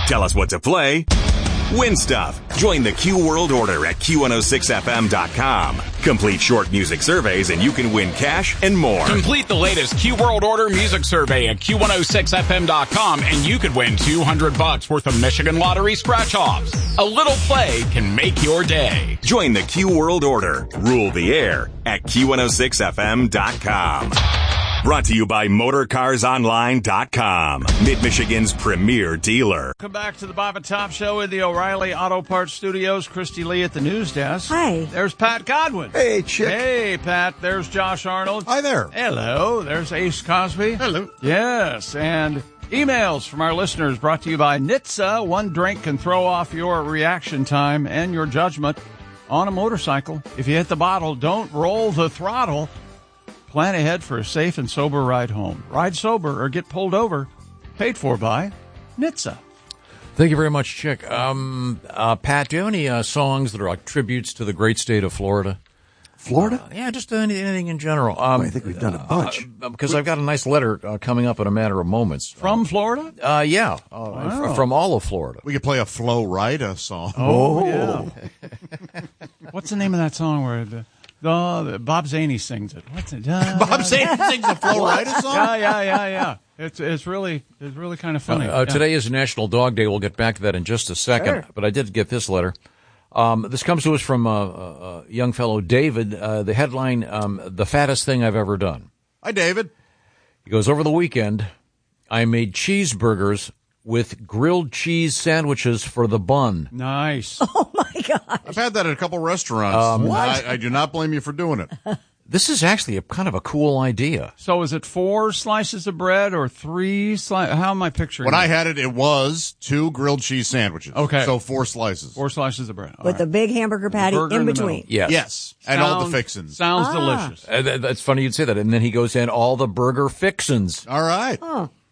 Tell us what to play. Win stuff. Join the Q World Order at Q106FM.com. Complete short music surveys and you can win cash and more. Complete the latest Q World Order music survey at Q106FM.com and you could win $200 worth of Michigan Lottery scratch-offs. A little play can make your day. Join the Q World Order. Rule the air at Q106FM.com. Brought to you by MotorCarsOnline.com, Mid-Michigan's premier dealer. Welcome back to the Bob and Tom Show in the O'Reilly Auto Parts Studios. Christy Lee at the news desk. Hi. There's Pat Godwin. Hey, Chick. Hey, Pat. There's Josh Arnold. Hi there. Hello. There's Ace Cosby. Hello. Yes, and emails from our listeners brought to you by NHTSA. One drink can throw off your reaction time and your judgment on a motorcycle. If you hit the bottle, don't roll the throttle. Plan ahead for a safe and sober ride home. Ride sober or get pulled over. Paid for by NHTSA. Thank you very much, Chick. Pat, do you have any songs that are like tributes to the great state of Florida? Florida? Yeah, just anything in general. I think we've done a bunch. Because I've got a nice letter coming up in a matter of moments. From Florida? Yeah, Wow. from all of Florida. We could play a Flo Rida song. Oh, yeah. What's the name of that song where the Bob Zaney sings it? What's it? Bob Zaney sings a Flo Rida song? Yeah. It's really kind of funny. Today is National Dog Day. We'll get back to that in just a second. Sure. But I did get this letter. This comes to us from a young fellow, David. The headline, The Fattest Thing I've Ever Done. Hi, David. He goes, over the weekend, I made cheeseburgers with grilled cheese sandwiches for the bun. Nice. Oh, my God. I've had that at a couple restaurants. I do not blame you for doing it. This is actually a kind of a cool idea. So is it 4 slices of bread or 3 slices? How am I picturing When it? I had it, it was 2 grilled cheese sandwiches. Okay. So 4 slices. 4 slices of bread. All With right. the big hamburger patty Burger in in the between. middle. Yes. And all the fixins. Sounds delicious. That's funny you'd say that. And then he goes in all the burger fixins. All right.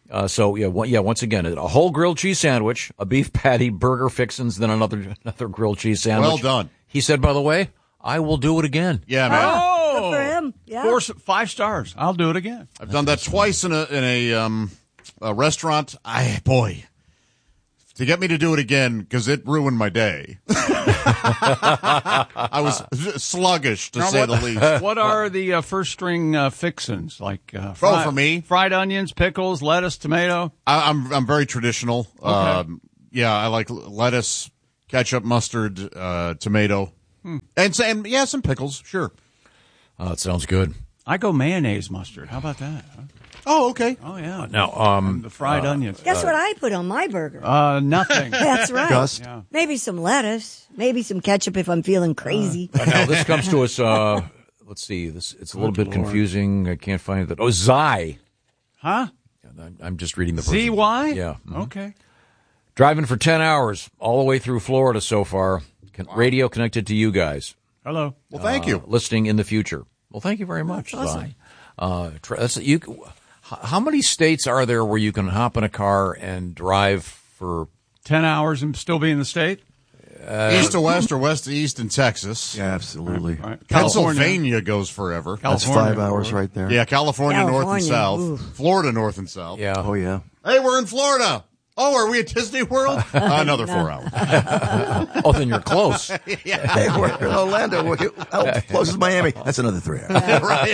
Once again, a whole grilled cheese sandwich, a beef patty, burger fixins, then another grilled cheese sandwich. Well done. He said, by the way, I will do it again. Yeah, man. Good for him. Yeah. 5 stars. I'll do it again. I've done that twice in a restaurant. Boy, to get me to do it again, because it ruined my day. I was sluggish, to say the least. What are the first string fixins? Like for me? Fried onions, pickles, lettuce, tomato? I'm very traditional. Okay. I like lettuce, ketchup, mustard, tomato, and some pickles. Sure. Oh, it sounds good. I go mayonnaise mustard. How about that? Huh? Oh, okay. Oh, yeah. Now, The fried onions. Guess what I put on my burger? Nothing. That's right. Gus? Yeah. Maybe some lettuce. Maybe some ketchup if I'm feeling crazy. now this comes to us, let's see, it's a little bit confusing. I can't find it. Oh, Zy. Huh? I'm just reading the person. ZY? Yeah. Mhm. Okay. Driving for 10 hours all the way through Florida so far. Radio connected to you guys. Hello. Well, thank you. Listening in the future. Well, thank you very much, awesome. Zy. How many states are there where you can hop in a car and drive for 10 hours and still be in the state? East to west or west to east in Texas. Yeah, absolutely. All right. Pennsylvania goes forever. That's California. 5 hours right there. Yeah, California north and California, south. ooh. Florida north and south. Yeah. Oh, yeah. Hey, we're in Florida. Oh, are we at Disney World? Another 4 hours. Oh, then you're close. Hey, we're in Orlando. How close is Miami? That's another 3 hours. right.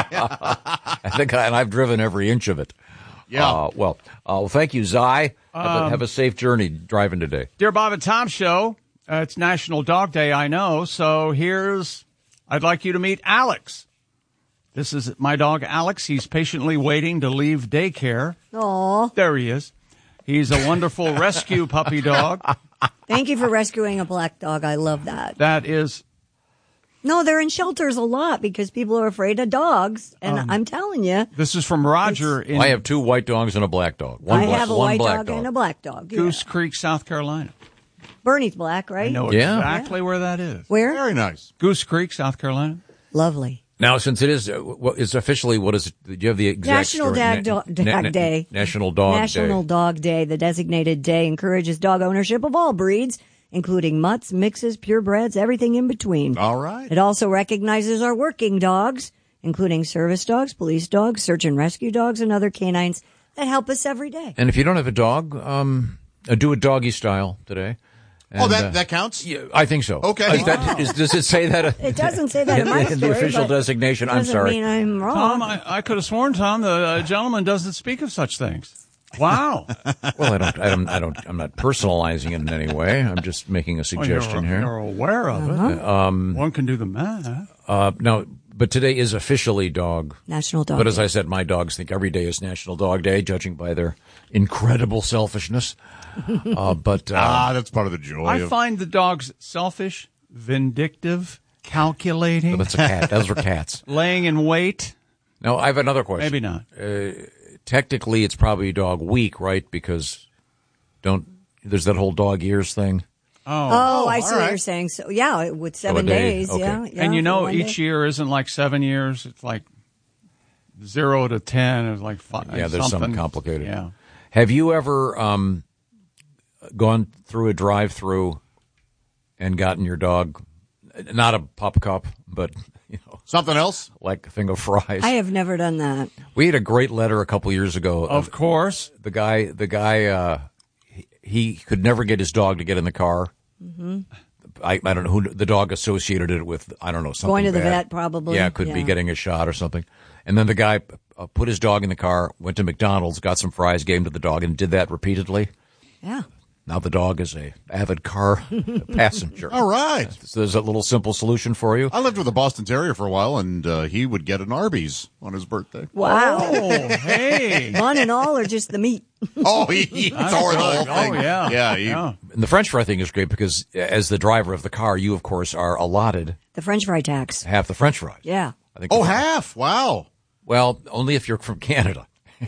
I think, and I've driven every inch of it. Yeah. Well, thank you, Zy. Have a safe journey driving today. Dear Bob and Tom Show, it's National Dog Day, I know. So I'd like you to meet Alex. This is my dog, Alex. He's patiently waiting to leave daycare. Aw. There he is. He's a wonderful rescue puppy dog. Thank you for rescuing a black dog. I love that. That is, No, they're in shelters a lot because people are afraid of dogs. And I'm telling you, this is from Roger in I have 2 white dogs and a black dog. I have a white black dog and a black dog. Yeah. Goose Creek, South Carolina. Bernie's black, right? I know Yeah. exactly where that is. Where? Very nice. Goose Creek, South Carolina. Lovely. Now, since it is, it's officially, what is it? Do you have the exact National story? Dag Day. National Dog National Day. Dog Day. The designated day encourages dog ownership of all breeds, including mutts, mixes, purebreds, everything in between. All right. It also recognizes our working dogs, including service dogs, police dogs, search and rescue dogs, and other canines that help us every day. And if you don't have a dog, Do it doggy style today. And, that counts? Yeah, I think so. Okay. Does it say that? It doesn't say that in my story. The official designation. I'm doesn't sorry. mean I'm wrong. Tom, I could have sworn, Tom, the gentleman doesn't speak of such things. Wow. Well, I'm not personalizing it in any way. I'm just making a suggestion here. You're aware of it. One can do the math. No, but today is officially National Dog But as Day. I said, my dogs think every day is National Dog Day, judging by their incredible selfishness. That's part of the joy. I find the dogs selfish, vindictive, calculating, That's a cat. Those are cats. laying in wait. Now, I have another question. Maybe not. Technically, it's probably Dog Week, right? Because there's that whole dog ears thing. Oh, I see all what right. you're saying. So, yeah, with 7 a day. days. Okay. Yeah. And for each year isn't like 7 years. It's like 0 to 10. It's like 5. Yeah, there's something something complicated. Yeah. Have you ever gone through a drive-through and gotten your dog, not a pup cup, but Something else? like a thing of fries? I have never done that. We had a great letter a couple years ago. Of course. The guy, he could never get his dog to get in the car. Mm-hmm. I don't know who the dog associated it with. I don't know, something Going to the bad. vet, probably. Yeah, could be getting a shot or something. And then the guy put his dog in the car, went to McDonald's, got some fries, gave them to the dog, and did that repeatedly. Yeah. Now the dog is a avid car passenger. All right. So there's a little simple solution for you. I lived with a Boston Terrier for a while, and he would get an Arby's on his birthday. Wow. Oh, hey. Bun and all, or just the meat? Oh, he tore the whole thing. Oh, yeah. Yeah. And the French fry thing is great because as the driver of the car, you, of course, are allotted The French fry tax. half the French fries. Yeah. I think. Oh, half. Wow. Well, only if you're from Canada.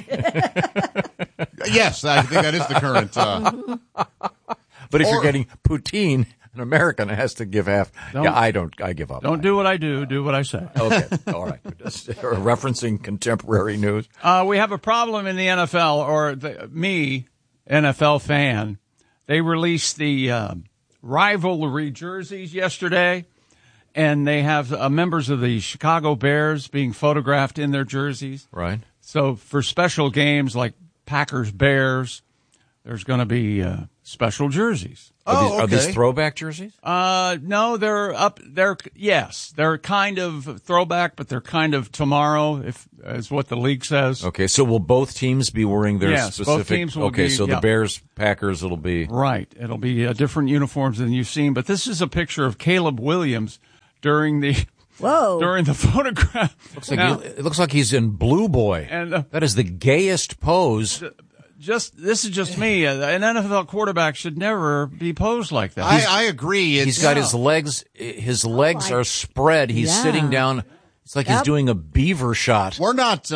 Yes, I think that is the current. But if you're Or- getting poutine, an American has to give half. I give up. Don't do what I do what I say. Okay. All right. Just referencing contemporary news. We have a problem in the NFL, or NFL fan. They released the rivalry jerseys yesterday, and they have members of the Chicago Bears being photographed in their jerseys. Right. So for special games like Packers-Bears, there's going to be special jerseys. Are these throwback jerseys? No, they're kind of throwback, but they're kind of tomorrow, is what the league says. Okay, so will both teams be wearing their Yes, specific? both teams will okay, be, so yeah. the Bears, Packers, it'll be Right. It'll be different uniforms than you've seen, but this is a picture of Caleb Williams during the photograph. it looks like he's in Blue Boy, And, that is the gayest pose. This is just me. An NFL quarterback should never be posed like that. I agree. He's got his legs. His legs are spread. He's sitting down. It's like he's doing a beaver shot. We're not.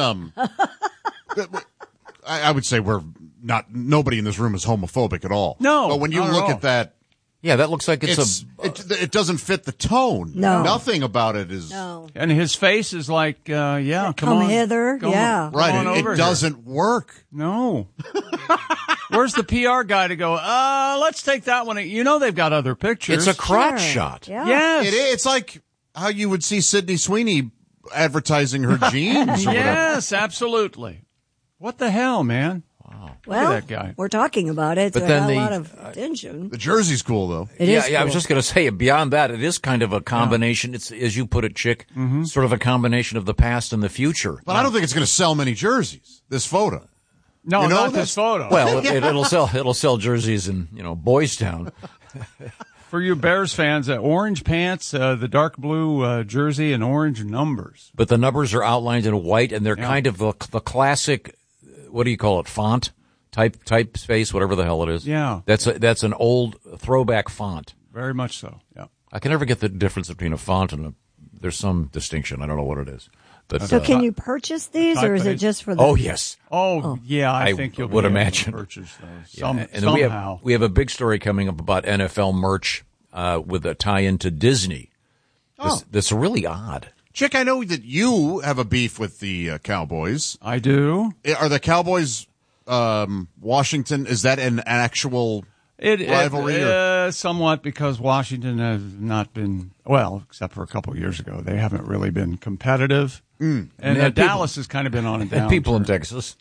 I would say we're not. Nobody in this room is homophobic at all. No, but when you not at look all. at that, Yeah, that looks like it doesn't fit the tone. No. Nothing about it is No. And his face is like, come Come on. hither, Come yeah. on, right. come on It over here. doesn't work. No. Where's the PR guy to go, let's take that one. You know they've got other pictures. it's a crotch Sure. shot. Yeah. Yes. It's like how you would see Sydney Sweeney advertising her jeans. Or whatever. Yes, absolutely. What the hell, man? Well, that guy. we're talking about it, so But it then got the- a lot of attention. The jersey's cool though. It Yeah, is I was cool. just going to say, beyond that, it is kind of a combination. It's, as you put it, Chick, sort of a combination of the past and the future. But I don't think it's going to sell many jerseys. This photo. No, You know, not this that's- photo. Well, it'll sell jerseys in Boys Town. For you Bears fans, orange pants, the dark blue jersey, and orange numbers. But the numbers are outlined in white, and they're kind of the classic. What do you call it? Font typeface, whatever the hell it is. Yeah. that's an old throwback font. Very much so, yeah. I can never get the difference between a font and there's some distinction. I don't know what it is. But, So can you purchase these, or is it typeface. just for the... Oh yes. Oh, yeah, I think you'll would be able to imagine. purchase those Yeah, and then somehow. we have a big story coming up about NFL merch with a tie-in to Disney. That's really odd. Chick, I know that you have a beef with the Cowboys. I do. Are the Cowboys Washington? Is that an actual rivalry? Somewhat, because Washington has not been, well, except for a couple of years ago, they haven't really been competitive. And And people- Dallas has kind of been on a down. And people in Texas.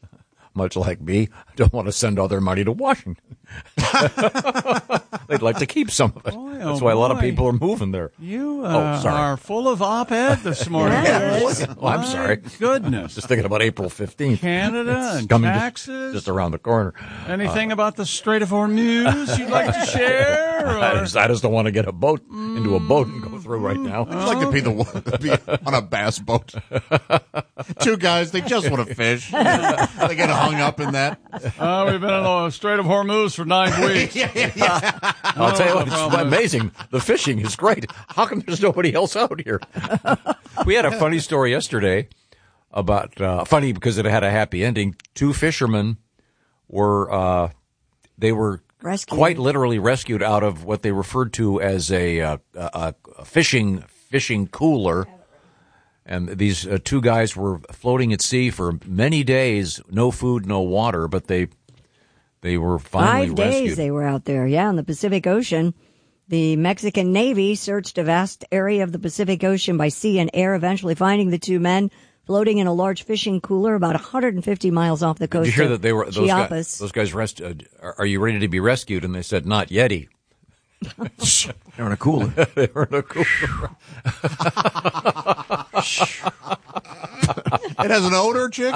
much like me, don't want to send all their money to Washington. They'd like to keep some of it. That's why a lot of people are moving there. You sorry. are full of op-ed this morning. I'm sorry. Goodness. Just thinking about April 15th. Canada and coming taxes. just around the corner. Anything about the Strait of Hormuz you'd like to share? I just don't want to get into a boat and go through right now. I'd like to be the one to be on a bass boat. Two guys, they just want to fish. They get hung up in that. We've been in the Strait of Hormuz for 9 weeks. I'll tell you what, it's amazing. The fishing is great. How come there's nobody else out here? We had a funny story yesterday about, funny because it had a happy ending. 2 fishermen were Rescued. quite literally rescued out of what they referred to as a fishing cooler. And these 2 guys were floating at sea for many days, no food, no water, but they were finally 5 days rescued. they were out there, in the Pacific Ocean. The Mexican Navy searched a vast area of the Pacific Ocean by sea and air, eventually finding the 2 men floating in a large fishing cooler about 150 miles off the coast. Did you hear that they were Chiapas. those guys are you ready to be rescued? And they said, not Yeti. They're in a cooler. They were in a cooler. It has an odor, chick?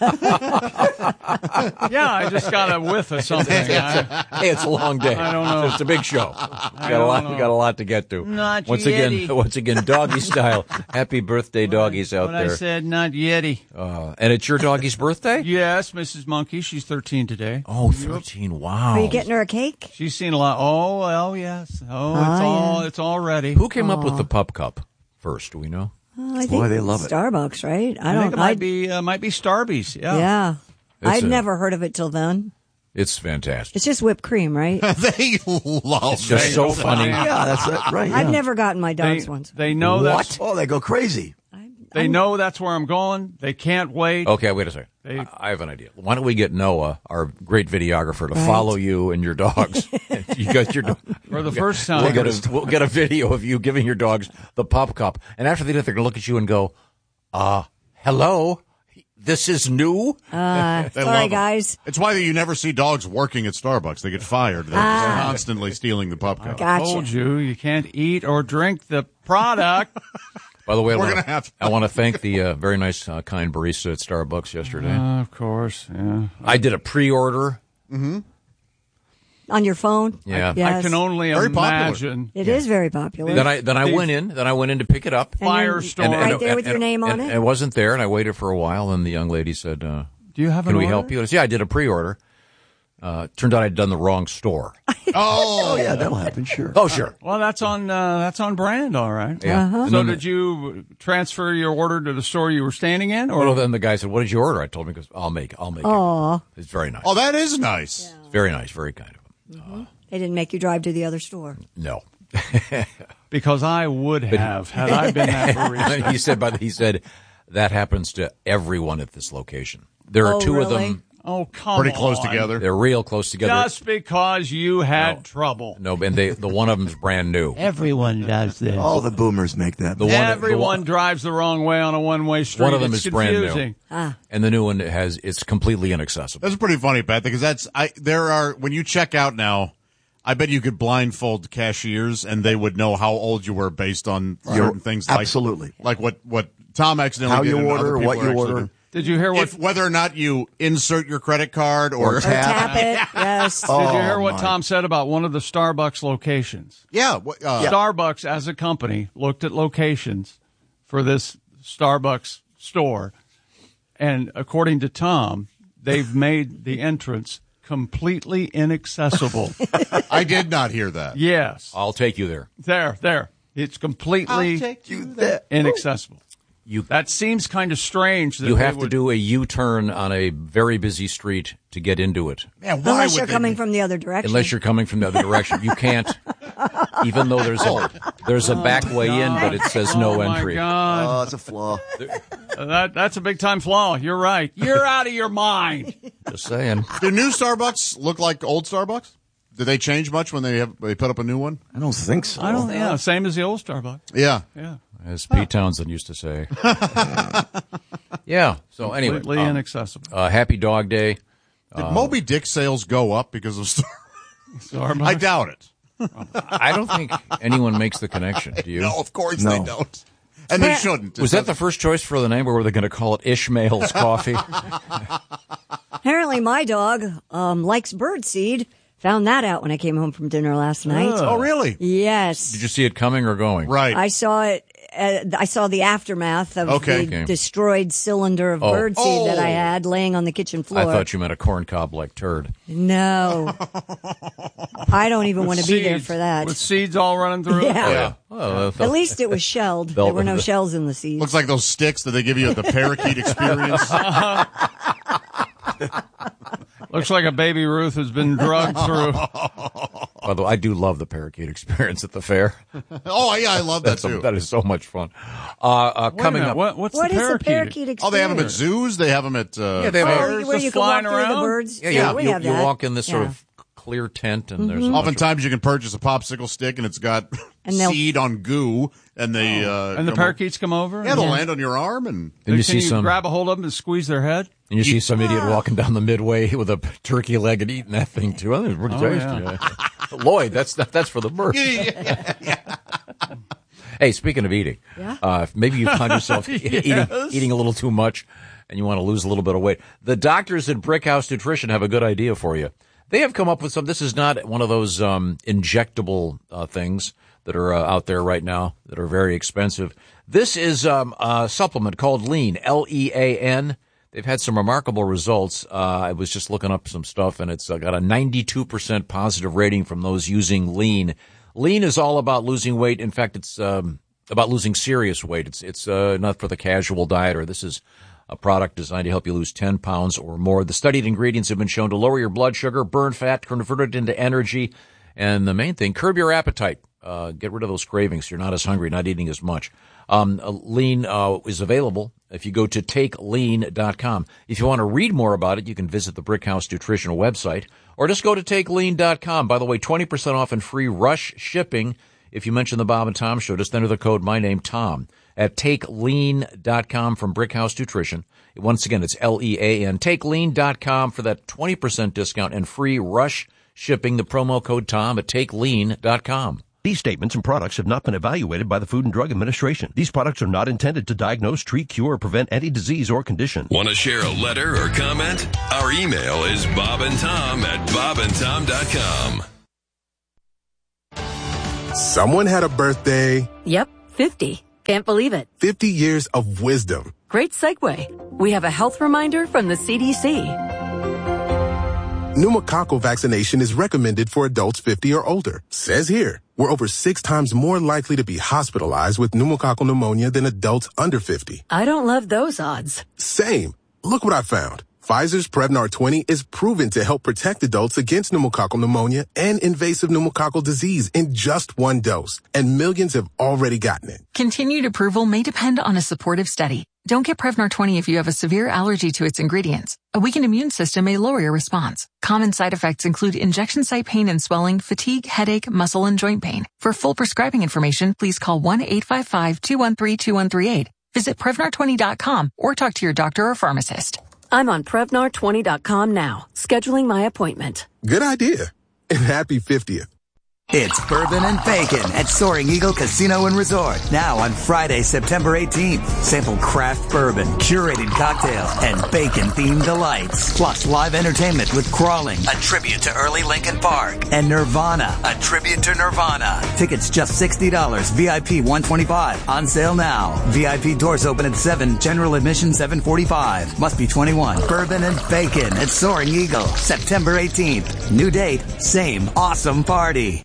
Yeah, I just got a whiff of something. Hey, it's a long day. I don't know. It's a big show. We got a lot to get to. Not once Yeti. again, doggy style. Happy birthday, doggies out But I there. said not Yeti. And it's your doggie's birthday? Yes, Mrs. Monkey. She's 13 today. Oh, 13. Wow. Are you getting her a cake? She's seen a lot. Oh, well, yes. Oh, it's all ready. Who came up with the pup cup first? Do we know? I Boy, think they love it. Starbucks, right? I think it might be Starbucks. Yeah. Yeah. It's I'd never heard of it till then. It's fantastic. It's just whipped cream, right? They love It's just so funny. Yeah, that's right. I've yeah. never gotten my dogs once. They know that's Oh, they go crazy. they know that's where I'm going. They can't wait. Okay, wait a second. I have an idea. Why don't we get Noah, our great videographer, to follow you and your dogs? You got your For the first time. We'll get a video of you giving your dogs the pop cup, and after they do it, they're going to look at you and go, hello, this is new? They love Sorry, 'em. guys. It's why you never see dogs working at Starbucks. They get fired. They're just constantly stealing the pup cup. Gotcha. Told you can't eat or drink the product. By the way, We're gonna have to- I want to thank the very nice, kind barista at Starbucks yesterday. Of course, yeah. I did a pre-order. On your phone? Yeah. Yes. I can only Very popular. imagine. It is very popular. Then I went in to pick it up. Firestorm. Right there with your name on and it? it wasn't there, and I waited for a while, and the young lady said, Do you have can an we order? help you? I said, yeah, I did a pre-order. Turned out I'd done the wrong store. Oh, yeah, that'll happen, sure. Oh, sure. Well, that's on brand, all right. Yeah. Uh-huh. And So then did you transfer your order to the store you were standing in, or well, then the guy said, what did you order? I told him, he goes, I'll make it. Aw. It's very nice. Oh, that is nice. It's very nice, very kind of him. They didn't make you drive to the other store. No. because I would have had I been that barista. he said that happens to everyone at this location. There are Oh, two of really? them. Oh, come Pretty close on. together. They're real close together. Just because you had trouble. No, and the one of them's brand new. Everyone does this. All the boomers make that. The one, Everyone drives the wrong way on a one-way street. one of them It's is brand confusing. new, and the new one it's completely inaccessible. That's pretty funny, Pat, because when you check out now, I bet you could blindfold cashiers and they would know how old you were based on certain things. Absolutely. Like what Tom accidentally How did you and order, other people what you actually order. did. Did you hear what? Whether or not you insert your credit card or Tap it. Yes. Did you hear what my. Tom said about one of the Starbucks locations? yeah. Starbucks, as a company, looked at locations for this Starbucks store, and according to Tom, they've made the entrance completely inaccessible. I did not hear that. Yes. I'll take you there. There. It's completely inaccessible. That seems kind of strange. That You they have to would- do a U-turn on a very busy street to get into it. Man, why Unless would you're they coming be- from the other direction. Unless you're coming from the other direction, you can't. Even though there's a back way in, but it says no Oh, entry. my God. Oh, it's a flaw. That's a big time flaw. You're right. You're out of your mind. Just saying. Do new Starbucks look like old Starbucks? Did they change much when they put up a new one? I don't think so. Yeah, same as the old Starbucks. Yeah. Yeah. As Pete Townsend used to say. Yeah. So anyway, completely inaccessible. Happy Dog Day. Did Moby Dick sales go up because of Starbucks? I doubt it. I don't think anyone makes the connection. Do you? No, of course they don't. And they shouldn't. Was that the first choice for the name, or were they going to call it Ishmael's Coffee? Apparently my dog likes birdseed. Found that out when I came home from dinner last night. Oh, really? Yes. Did you see it coming or going? Right. I saw it. I saw the aftermath of the destroyed cylinder of birdseed that I had laying on the kitchen floor. I thought you meant a corncob-like turd. No. I don't even want to be there for that. With seeds all running through it? Yeah. Oh, At least it was shelled. There were no shells in the seeds. Looks like those sticks that they give you at the Parakeet Experience. Looks like a baby Ruth has been drugged through. Although I do love the Parakeet Experience at the fair. Oh, yeah, I love that, too. That is so much fun. Coming up. What's what the is parakeet? the parakeet experience? Oh, they have them at zoos? They have them at... yeah, they have where you can walk through the birds? Yeah, we have you that. walk in this sort of clear tent, and there's Oftentimes you can purchase a popsicle stick, and it's got seed on goo, and they... and the parakeets come over? Yeah, they'll land on your arm, and... Then Can you grab a hold of them and squeeze their head? And you see some idiot walking down the midway with a turkey leg and eating that thing too. I think it's pretty tasty. Yeah. Lloyd, that's for the birds. Hey, speaking of eating, maybe you find yourself eating a little too much and you want to lose a little bit of weight. The doctors at Brickhouse Nutrition have a good idea for you. They have come up with some. This is not one of those injectable things that are out there right now that are very expensive. This is a supplement called Lean, Lean. They've had some remarkable results. I was just looking up some stuff, and it's got a 92% positive rating from those using Lean. Lean is all about losing weight. In fact, it's about losing serious weight. It's not for the casual dieter. This is a product designed to help you lose 10 pounds or more. The studied ingredients have been shown to lower your blood sugar, burn fat, convert it into energy, and the main thing, curb your appetite. Get rid of those cravings. You're not as hungry, not eating as much. Lean is available if you go to TakeLean.com. If you want to read more about it, you can visit the Brickhouse Nutrition website, or just go to TakeLean.com. By the way, 20% off and free rush shipping if you mention the Bob and Tom Show. Just enter the code MyNameTom at TakeLean.com from Brickhouse Nutrition. Once again, it's Lean. TakeLean.com for that 20% discount and free rush shipping. The promo code Tom at TakeLean.com. These statements and products have not been evaluated by the Food and Drug Administration. These products are not intended to diagnose, treat, cure, or prevent any disease or condition. Want to share a letter or comment? Our email is bobandtom@bobandtom.com. Someone had a birthday. Yep, 50. Can't believe it. 50 years of wisdom. Great segue. We have a health reminder from the CDC. Pneumococcal vaccination is recommended for adults 50 or older. Says here, we're over 6 times more likely to be hospitalized with pneumococcal pneumonia than adults under 50. I don't love those odds. Same. Look what I found. Pfizer's Prevnar 20 is proven to help protect adults against pneumococcal pneumonia and invasive pneumococcal disease in just 1 dose. And millions have already gotten it. Continued approval may depend on a supportive study. Don't get Prevnar 20 if you have a severe allergy to its ingredients. A weakened immune system may lower your response. Common side effects include injection site pain and swelling, fatigue, headache, muscle, and joint pain. For full prescribing information, please call 1-855-213-2138. Visit Prevnar20.com or talk to your doctor or pharmacist. I'm on Prevnar20.com now, scheduling my appointment. Good idea. And happy 50th. It's Bourbon and Bacon at Soaring Eagle Casino and Resort. Now on Friday, September 18th. Sample craft bourbon, curated cocktails, and bacon-themed delights. Plus live entertainment with Crawling, a tribute to early Linkin Park, and Nirvana, a tribute to Nirvana. Tickets just $60, VIP $125. On sale now. VIP doors open at 7, general admission $745. Must be 21. Bourbon and Bacon at Soaring Eagle, September 18th. New date, same awesome party.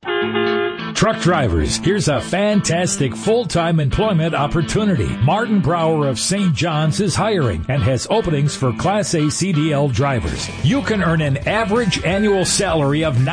Truck drivers, here's a fantastic full-time employment opportunity. Martin Brower of St. John's is hiring and has openings for Class A CDL drivers. You can earn an average annual salary of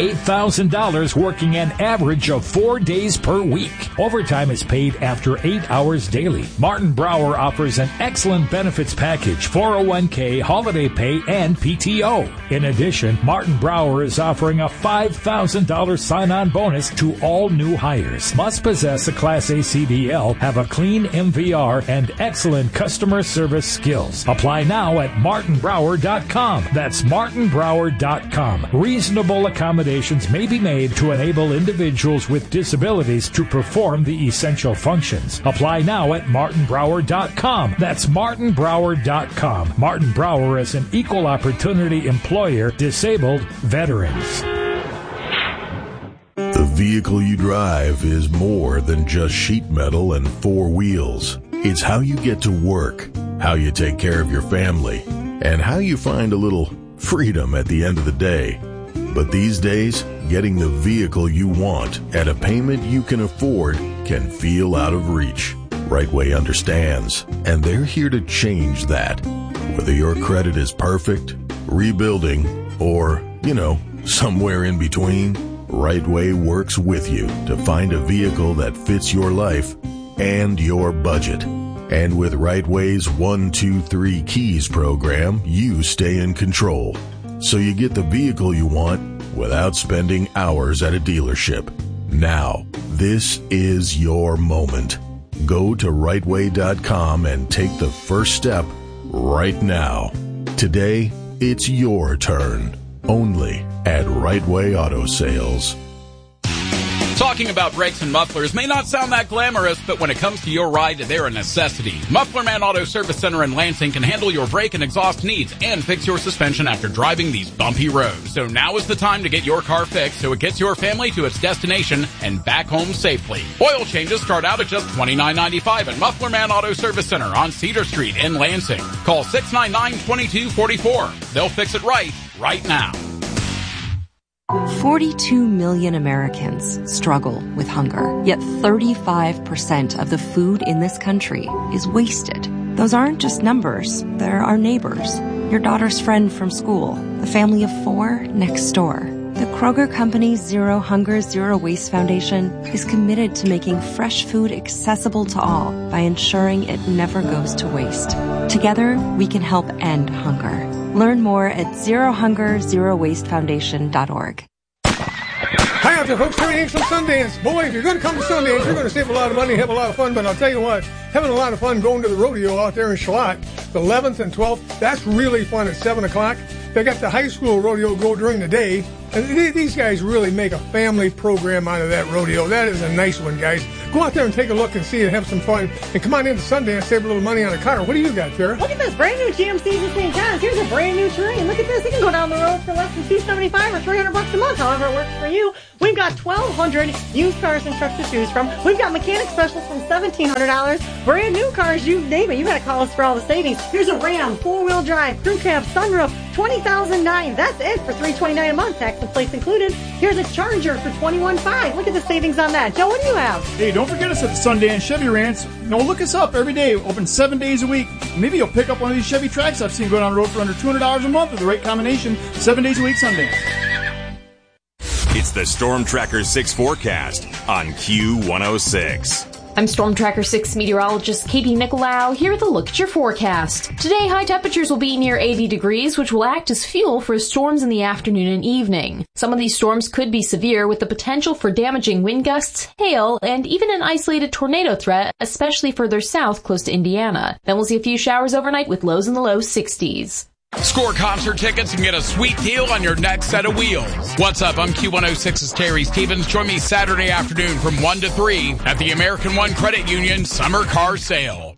$98,000 working an average of 4 days per week. Overtime is paid after 8 hours daily. Martin Brower offers an excellent benefits package, 401k, holiday pay, and PTO. In addition, Martin Brower is offering a $5,000 sign-on bonus to all new hires. Must possess a Class A CDL, have a clean MVR, and excellent customer service skills. Apply now at martinbrower.com. That's martinbrower.com. Reasonable accommodations may be made to enable individuals with disabilities to perform the essential functions. Apply now at martinbrower.com. That's martinbrower.com. Martin Brower is an equal opportunity employer, disabled veterans. The vehicle you drive is more than just sheet metal and four wheels. It's how you get to work, how you take care of your family, and how you find a little freedom at the end of the day. But these days, getting the vehicle you want at a payment you can afford can feel out of reach. Rightway understands, and they're here to change that. Whether your credit is perfect, rebuilding, or, somewhere in between, Rightway works with you to find a vehicle that fits your life and your budget. And with Rightway's 1, 2, 3 Keys program, you stay in control. So you get the vehicle you want without spending hours at a dealership. Now, this is your moment. Go to rightway.com and take the first step right now. Today, it's your turn. Only at Rightway Auto Sales. Talking about brakes and mufflers may not sound that glamorous, but when it comes to your ride, they're a necessity. Muffler Man Auto Service Center in Lansing can handle your brake and exhaust needs and fix your suspension after driving these bumpy roads. So now is the time to get your car fixed so it gets your family to its destination and back home safely. Oil changes start out at just $29.95 at Muffler Man Auto Service Center on Cedar Street in Lansing. Call 699-2244. They'll fix it right now. 42 million Americans struggle with hunger, yet 35% of the food in this country is wasted. Those aren't just numbers, they're our neighbors, your daughter's friend from school, the family of 4 next door. The Kroger Company's Zero Hunger, Zero Waste Foundation is committed to making fresh food accessible to all by ensuring it never goes to waste. Together, we can help end hunger. Learn more at zerohungerzerowastefoundation.org. Hi out there, folks. Terry Hanks from Sundance. Boy, if you're going to come to Sundance, you're going to save a lot of money and have a lot of fun. But I'll tell you what, having a lot of fun going to the rodeo out there in Schlott, the 11th and 12th, that's really fun at 7 o'clock. They got the high school rodeo go during the day. And these guys really make a family program out of that rodeo. That is a nice one, guys. Go out there and take a look and see and have some fun. And come on into Sundance, save a little money on a car. What do you got, Tara? Look at this brand new GMC in St. John's. Here's a brand new terrain. Look at this. You can go down the road for less than $275 or $300 a month, however it works for you. We've got 1,200 used cars and trucks to choose from. We've got mechanic specials from $1,700. Brand new cars, you name it. You got to call us for all the savings. Here's a Ram, 4-wheel drive, crew cab, sunroof, $20,009. That's it for $329 a month, tax and plates included. Here's a Charger for $21,500. Look at the savings on that. Joe, what do you have? Hey, don't forget us at the Sundance Chevy Ranch. Look us up every day. Open 7 days a week. Maybe you'll pick up one of these Chevy Tracks I've seen going on the road for under $200 a month with the right combination. 7 days a week, Sundance. It's the Storm Tracker 6 forecast on Q106. I'm Storm Tracker 6 meteorologist Katie Nicolau here with a look at your forecast. Today, high temperatures will be near 80 degrees, which will act as fuel for storms in the afternoon and evening. Some of these storms could be severe, with the potential for damaging wind gusts, hail, and even an isolated tornado threat, especially further south close to Indiana. Then we'll see a few showers overnight with lows in the low 60s. Score concert tickets and get a sweet deal on your next set of wheels. What's up? I'm Q106's Terry Stevens. Join me Saturday afternoon from 1 to 3 at the American One Credit Union Summer Car Sale.